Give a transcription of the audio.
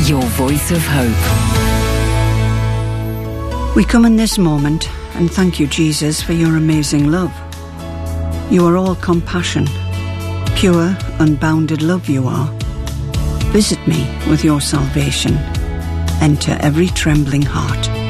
your voice of hope. We come in this moment and thank you, Jesus, for your amazing love. You are all compassion, pure, unbounded love you are. Visit me with your salvation. Enter every trembling heart.